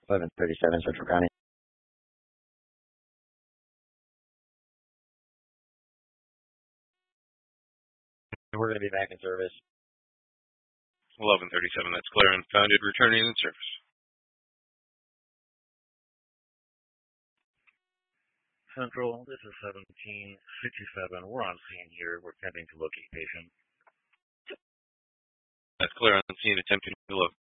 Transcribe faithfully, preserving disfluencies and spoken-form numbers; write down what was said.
eleven thirty-seven Central County. We're going to be back in service. eleven thirty-seven, that's clear and founded, returning in service. Central, this is seventeen sixty-seven. We're on scene here. We're attempting to locate patient. That's clear on scene, attempting to locate.